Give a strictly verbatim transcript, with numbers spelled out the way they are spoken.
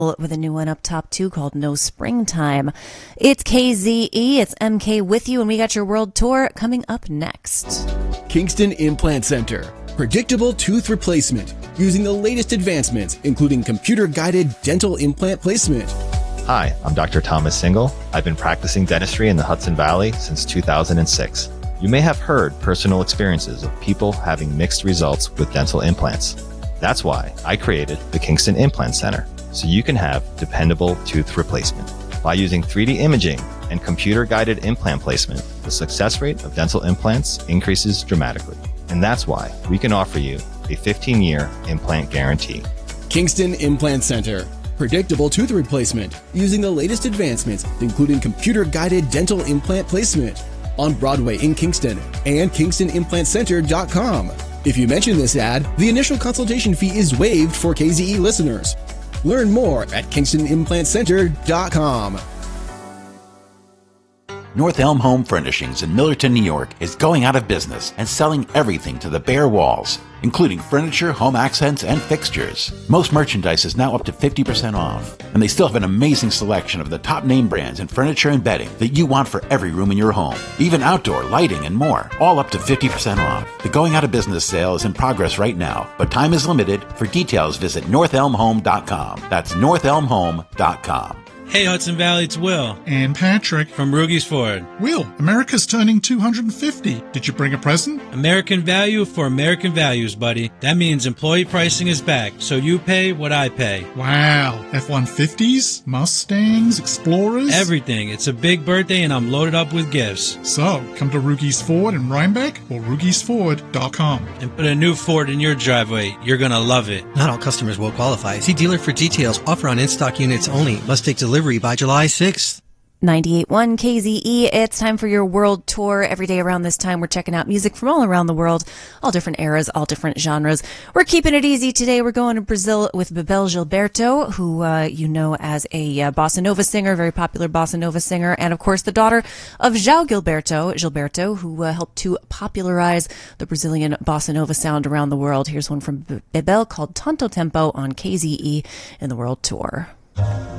with a new one up top too called No Springtime. It's K Z E, it's M K with you, and we got your world tour coming up next. Kingston Implant Center. Predictable tooth replacement using the latest advancements, including computer-guided dental implant placement. Hi, I'm Doctor Thomas Single. I've been practicing dentistry in the Hudson Valley since two thousand six. You may have heard personal experiences of people having mixed results with dental implants. That's why I created the Kingston Implant Center, so you can have dependable tooth replacement. By using three D imaging and computer-guided implant placement, the success rate of dental implants increases dramatically. And that's why we can offer you a fifteen-year implant guarantee. Kingston Implant Center. Predictable tooth replacement using the latest advancements, including computer-guided dental implant placement. On Broadway in Kingston and kingston implant center dot com. If you mention this ad, the initial consultation fee is waived for K Z E listeners. Learn more at kingston implant center dot com. North Elm Home Furnishings in Millerton, New York is going out of business and selling everything to the bare walls, including furniture, home accents, and fixtures. Most merchandise is now up to fifty percent off, and they still have an amazing selection of the top name brands in furniture and bedding that you want for every room in your home, even outdoor lighting and more, all up to fifty percent off. The going out of business sale is in progress right now, but time is limited. For details, visit north elm home dot com. That's north elm home dot com. Hey Hudson Valley, it's Will. And Patrick. From Rugies Ford. Will, America's turning two hundred fifty. Did you bring a present? American value for American values, buddy. That means employee pricing is back, so you pay what I pay. Wow. F one fifties, Mustangs, Explorers? Everything. It's a big birthday and I'm loaded up with gifts. So, come to Rugies Ford in Rhinebeck or rugies ford dot com. And put a new Ford in your driveway. You're gonna love it. Not all customers will qualify. See dealer for details. Offer on in-stock units only. Must take delivery by July sixth. ninety-eight point one K Z E. It's time for your world tour. Every day around this time, we're checking out music from all around the world, all different eras, all different genres. We're keeping it easy today. We're going to Brazil with Bebel Gilberto, who uh, you know as a uh, bossa nova singer, very popular bossa nova singer, and of course the daughter of João Gilberto, Gilberto, who uh, helped to popularize the Brazilian bossa nova sound around the world. Here's one from Bebel called Tanto Tempo on K Z E in the world tour.